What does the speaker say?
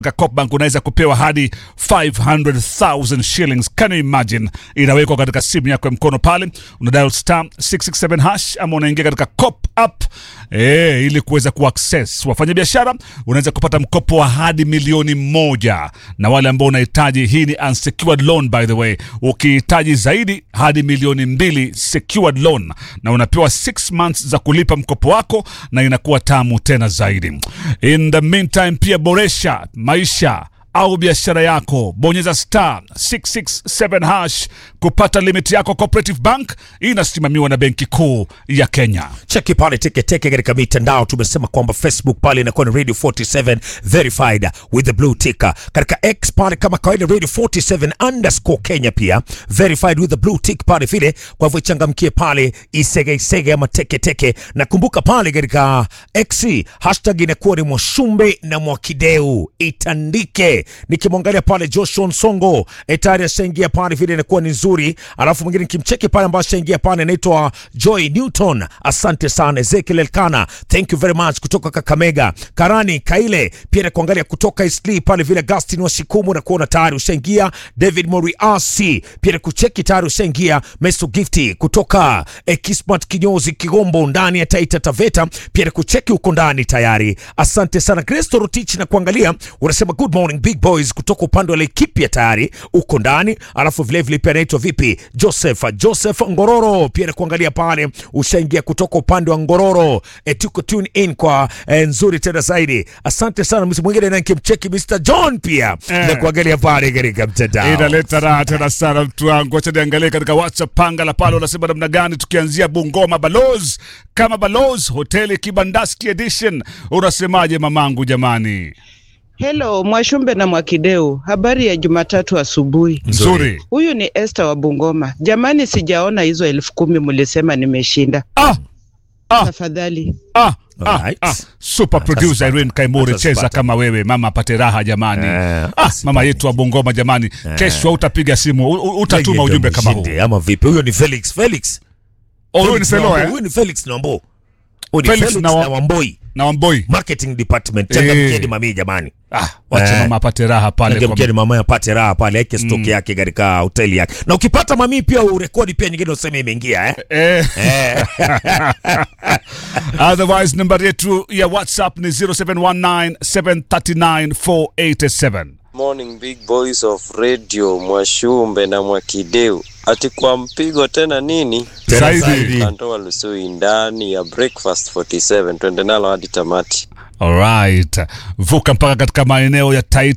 Coopbank unaweza kupewa hadi 500,000 shillings. Can you imagine? Inawekwa katika simu yako ya mkono pale, una dial star 667 hash ama unaingia katika Coop app ili kuweza kuaccess. Wafanyabiashara unaweza kupata mkopo wa hadi milioni 1, na wale ambao unahitaji, hii ni unsecured loan by the way. Ukihitaji zaidi hadi milioni 2 secured loan, na unapewa 6 months za kulipa mkopo wako, na inakuwa tamu tena zaidi. In the meantime, pia boresha maisha au biashara yako, bonyeza star 667 hash kupata limit yako. Cooperative Bank inasimamiwa na Benki Kuu ya Kenya. Cheki pale teke katika mitandao, tumesema kwamba Facebook pale inakuwa ni Radio 47 verified with the blue ticker. Katika X pale kama kawaida Radio 47_Kenya pia verified with the blue tick pale vile. Kwa hivyo changamkie pale isege ama teke. Na kumbuka pale katika X hashtag inakuwa ni Mwashumbe na Mwakideu, itandike. Nikimwangalia pale Joshua Nsongo tayari ashaingia pale vile, inakuwa ni nzuri. Alafu mwingine nikimcheki pale ambaye ashaingia pale anaitwa Joy Newton, asante sana. Ezekiel Elkana, thank you very much kutoka Kakamega. Karani Kaile pia nakuangalia kutoka Isli pale vile. Agustin Washikumu na kuona tayari ushaingia. David Moriasi pia nakucheki tayari ushaingia. Meso Gifty kutoka Kismat Kinyozi Kigombo ndani ya Taita Taveta pia nakucheki uko ndani tayari, asante sana. Kristo Rotich na kuangalia unasema good morning big boys kutoka upande wa Laikipia tayari uko ndani. Alafu vile pia anaitwa vipi Joseph Ngororo pia na kuangalia pale ushaingia kutoka upande wa Ngororo. Tuko tune in kwa nzuri tena zaidi, asante sana. Mtu mwingine na nikimcheki Mr John pia na kuangalia pale katika mtandao, inaleta raha tena sana mtu wangu. Acha niangalie katika WhatsApp panga la pale unasema namna gani, tukianzia Bungoma Balozi kama Balozi Hoteli Kibandaski Edition. Unasemaje mamangu jamani? Hello, Mwashumbe na Mwakideu. Habari ya Jumatatu asubuhi. Nzuri. Huyu ni Esther wa Bungoma. Jamani, sijaona hizo 10,000 mlisema nimeshinda. Tafadhali. Super producer Irene Kaimuri, cheza kama wewe mama, apate raha jamani. Mama yetu wa Bungoma jamani. Kesho utapiga simu, utatuma ujumbe kama huu. Ama vipi? Huyo ni Felix. Huyo ni Felo Huyo ni Felix Nambo. Felix na Wamboi marketing department. Changamkeni mami jamani. Wacha mama apate raha pale. Changamkeni mama apate raha pale, yake stock yake katika hoteli yake. Na ukipata mami pia urekodi pia nyingine useme imeingia Otherwise namba yetu ya WhatsApp ni 0719739487. Morning big boys of radio Mwashumbe na Mwakideu. Ati kwa mpigo tena nini? Zaidi. Kantoa Lusui ndani ya Breakfast 47. Twende nalo hadi tamati. Alright. Vuka mpaka katika maeneo ya Taita